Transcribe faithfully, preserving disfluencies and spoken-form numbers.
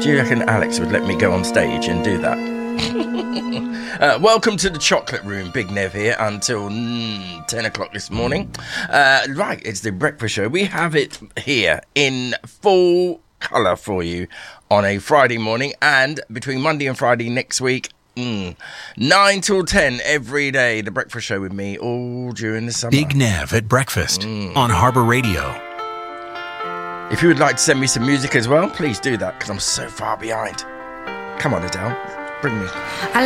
Do you reckon Alex would let me go on stage and do that? uh, welcome to the Chocolate Room. Big Nev here until mm, ten o'clock this morning. Uh, right, it's the breakfast show. We have it here in full colour for you on a Friday morning, and between Monday and Friday next week, mm, nine till ten every day. The breakfast show with me all during the summer. Big Nev at breakfast mm. on Harbour Radio. If you would like to send me some music as well, please do that, because I'm so far behind. Come on, Adele, bring me.